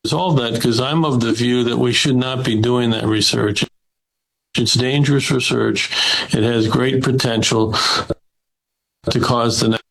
resolve that, because I'm of the view that we should not be doing that research. It's dangerous research. It has great potential to cause the